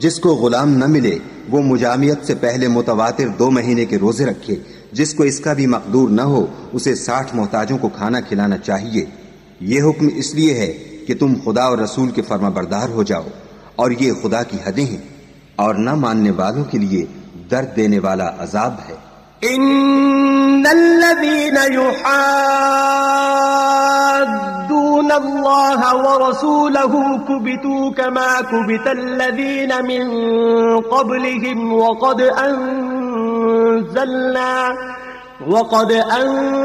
जिसको गुलाम न मिले वो मुजामियत से पहले मुतवातिर 2 महीने के रोजे रखे। जिसको इसका भी मकदूर न हो उसे 60 मोहताजों को खाना खिलाना चाहिए। ये हुक्म इसलिए है कि तुम खुदा और रसूल के फर्माबरदार हो जाओ, और ये खुदा की हदें हैं, और न मानने वालों के लिए दर्द देने वाला अजाब है। इन्नल्लज़ीना युहाद्दून अल्लाह व रसूलहु कुबितू कमा कुबितल्लज़ीना मिन क़ब्लिहिम वक़द